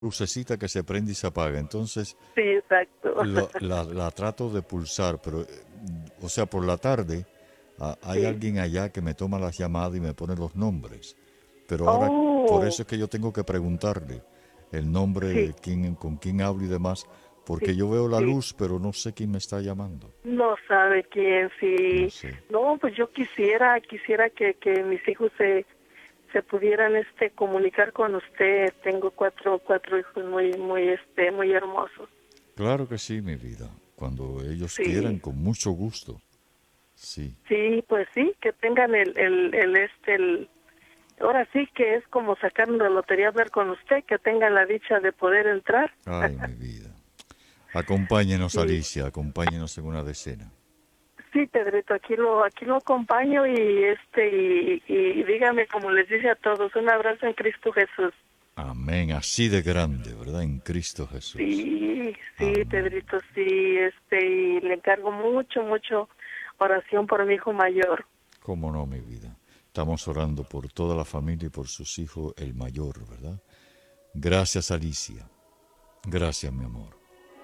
lucecita que se prende y se apaga. Entonces Sí, exacto. la trato de pulsar, pero, o sea, por la tarde hay Sí. alguien allá que me toma las llamadas y me pone los nombres. Pero ahora, por Oh, eso es que yo tengo que preguntarle el nombre sí, de quién, con quién hablo y demás, porque sí, yo veo la sí. luz, pero no sé quién me está llamando. No sabe quién, No sí. sé. No, pues yo quisiera que mis hijos se pudieran comunicar con usted. Tengo cuatro hijos muy hermosos. Claro que sí, mi vida. Cuando ellos quieran, Sí, con mucho gusto. Sí. sí, pues sí, que tengan ahora sí que es como sacar una lotería hablar con usted, que tengan la dicha de poder entrar. Ay, mi vida. Acompáñenos, Sí, Alicia, acompáñenos en una decena. sí, Pedrito, aquí lo acompaño y dígame como les dice a todos, un abrazo en Cristo Jesús. Amén. Así de grande, ¿verdad? En Cristo Jesús. Sí, sí, Amén. Pedrito, sí, y le encargo mucho oración por mi hijo mayor. ¿Cómo no, mi vida? Estamos orando por toda la familia y por sus hijos, el mayor, ¿verdad? Gracias, Alicia. Gracias, mi amor.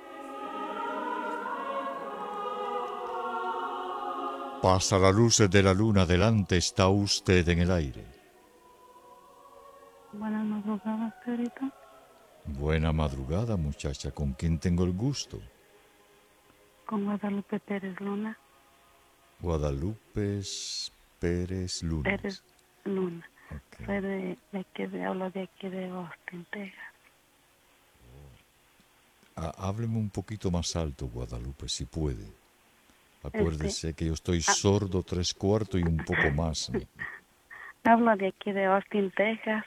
Pasa la luz de la luna, delante está usted en el aire. Buenas madrugadas, Pedrito. Buena madrugada, muchacha. ¿Con quién tengo el gusto? Con Guadalupe Pérez Luna. Guadalupe Pérez Pérez Lunes. Luna. Ok. Soy hablo de aquí de Austin, Texas. Hábleme un poquito más alto, Guadalupe, si puede. Este, Acuérdese que yo estoy ah, sordo tres cuartos y un poco más. hablo de aquí de Austin, Texas.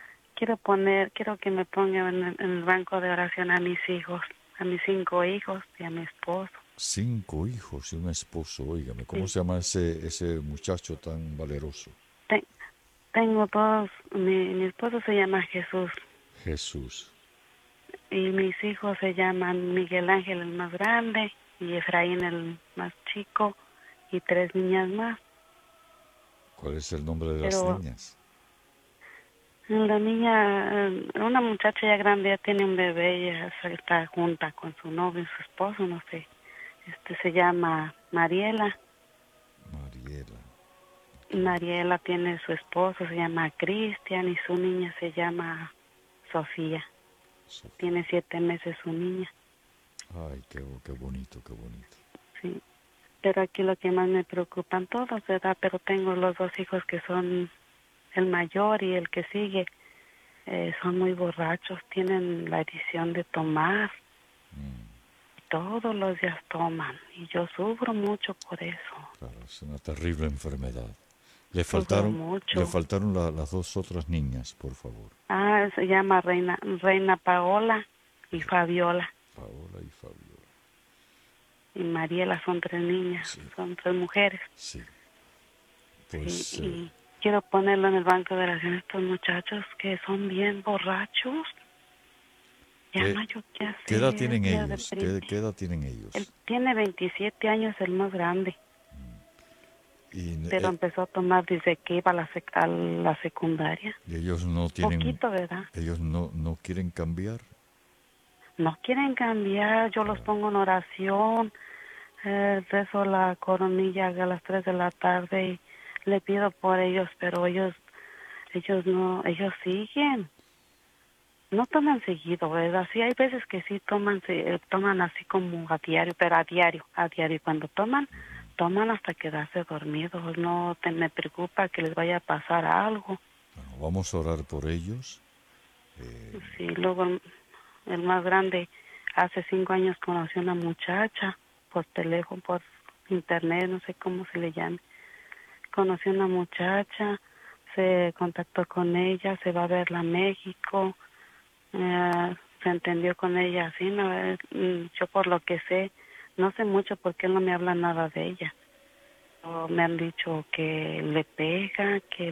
Quiero que me pongan en el banco de oración a mis hijos, a mis 5 hijos y a mi esposo. Cinco hijos y un esposo, óigame, ¿cómo Sí. se llama ese muchacho tan valeroso? Te- Tengo todos, mi esposo se llama Jesús Jesús. y mis hijos se llaman Miguel Ángel el más grande y Efraín el más chico y 3 niñas más. ¿Cuál es el nombre de las Pero niñas? la niña, una muchacha ya grande, ya tiene un bebé, ya está junta con su novio y su esposo, no sé. Se llama Mariela. Mariela. Mariela tiene su esposo, se llama Cristian, y su niña se llama Sofía. Sofía. Tiene 7 meses su niña, Ay, qué bonito, qué bonito. sí. Pero aquí lo que más me preocupan todos, ¿verdad? Pero tengo los 2 hijos que son el mayor y el que sigue. Son muy borrachos, tienen la adicción de tomar, todos los días toman y yo sufro mucho por eso, Claro, es una terrible enfermedad. Le sufro faltaron, le mucho. faltaron las dos otras niñas, por favor. Se llama Reina Paola y Fabiola Paola y Fabiola. y Mariela, son 3 niñas, Sí, son 3 mujeres, sí. sí, Pues, y quiero ponerlo en el banco de oración a estos muchachos que son bien borrachos, ya no ¿qué, hay yo qué qué edad hacer, tienen ya ellos? deprimí. ¿Qué edad tienen Él ellos? tiene 27 años, el más grande. Y, Pero empezó a tomar desde que iba a a la secundaria. ellos no tienen, Poquito, ¿verdad? ellos no quieren cambiar. No quieren cambiar, yo los pongo en oración, rezo la coronilla a las 3 de la tarde y le pido por ellos, pero ellos no, ellos siguen. No toman seguido, ¿verdad? Sí, hay veces que sí toman así como a diario, pero a diario. Y cuando toman hasta quedarse dormidos. No me preocupa que les vaya a pasar algo. Bueno, vamos a orar por ellos. Sí, luego el más grande hace 5 años conoció a una muchacha por teléfono, por internet, no sé cómo se le llame. Conoció a una muchacha, se contactó con ella, se va a verla a México, se entendió con ella así, ¿no? Yo por lo que sé, no sé mucho porque él no me habla nada de ella. Me han dicho que le pega, que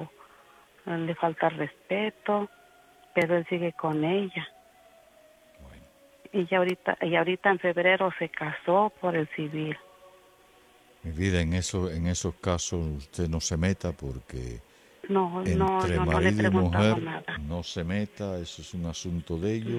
le falta respeto, pero él sigue con ella. Bueno, Y ahorita en febrero se casó por el civil. mi vida, en esos casos usted no se meta porque No, Entre no le he marido y preguntado mujer nada. no se meta, eso es un asunto de ellos.